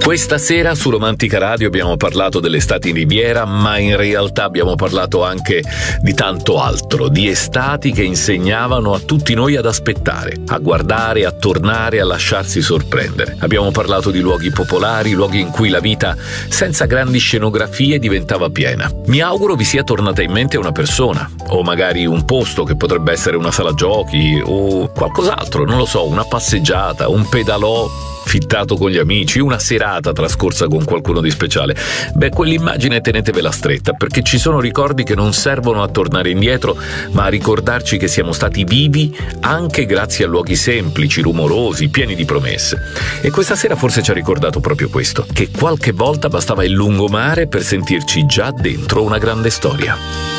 Questa sera su Romantica Radio abbiamo parlato dell'estate in Riviera, ma in realtà abbiamo parlato anche di tanto altro, di estati che insegnavano a tutti noi ad aspettare, a guardare, a tornare, a lasciarsi sorprendere. Abbiamo parlato di luoghi popolari, luoghi in cui la vita senza grandi scenografie diventava piena. Mi auguro vi sia tornata in mente una persona, o magari un posto che potrebbe essere una sala giochi o qualcos'altro, non lo so, una passeggiata, un pedalò fittato con gli amici, una serata trascorsa con qualcuno di speciale. Beh, quell'immagine tenetevela stretta, perché ci sono ricordi che non servono a tornare indietro, ma a ricordarci che siamo stati vivi anche grazie a luoghi semplici, rumorosi, pieni di promesse. E questa sera forse ci ha ricordato proprio questo, che qualche volta bastava il lungomare per sentirci già dentro una grande storia.